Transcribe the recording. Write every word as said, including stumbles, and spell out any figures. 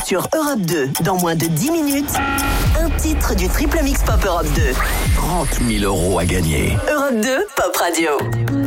sur Europe deux. Dans moins de dix minutes, un titre du Triple Mix Pop Europe deux. trente mille euros à gagner. Europe deux, Pop Radio.